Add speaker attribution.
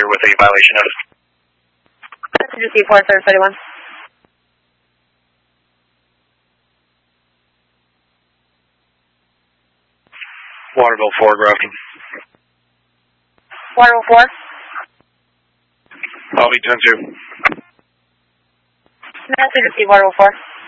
Speaker 1: with a violation notice.
Speaker 2: Message received 431.
Speaker 1: Waterville 4, Grafton.
Speaker 2: Waterville 4.
Speaker 1: I'll be 10-2.
Speaker 2: Message received Waterville 4.